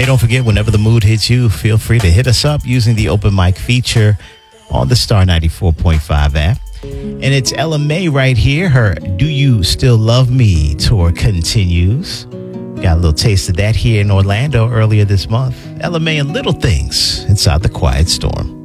Hey, don't forget, whenever the mood hits you, feel free to hit us up using the open mic feature on the Star 94.5 app. And it's Ella Mai right here. Her Do You Still Love Me tour continues. Got a little taste of that here in Orlando earlier this month. Ella Mai and Little Things inside the Quiet Storm.